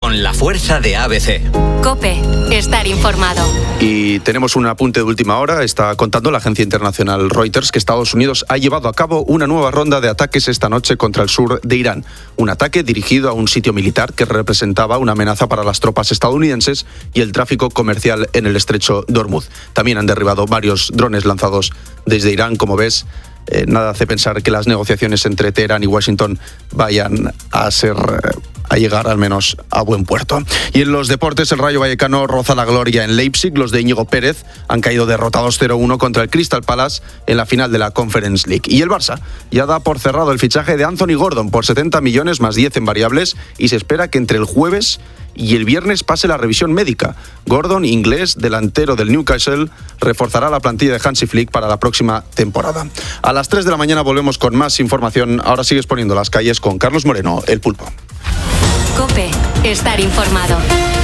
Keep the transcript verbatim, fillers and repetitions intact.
con la fuerza de A B C. COPE, estar informado. Y tenemos un apunte de última hora. Está contando la agencia internacional Reuters que Estados Unidos ha llevado a cabo una nueva ronda de ataques esta noche contra el sur de Irán. Un ataque dirigido a un sitio militar que representaba una amenaza para las tropas estadounidenses y el tráfico comercial en el estrecho de Hormuz. También han derribado varios drones lanzados desde Irán, como ves. Eh, nada hace pensar que las negociaciones entre Teherán y Washington vayan a ser eh, a llegar al menos a buen puerto. Y en los deportes, el Rayo Vallecano roza la gloria en Leipzig. Los de Íñigo Pérez han caído derrotados cero uno contra el Crystal Palace en la final de la Conference League. Y el Barça ya da por cerrado el fichaje de Anthony Gordon por setenta millones más diez en variables y se espera que entre el jueves y el viernes pase la revisión médica. Gordon, inglés, delantero del Newcastle, reforzará la plantilla de Hansi Flick para la próxima temporada. A las tres de la mañana volvemos con más información. Ahora sigues poniendo las calles con Carlos Moreno, el Pulpo. COPE, estar informado.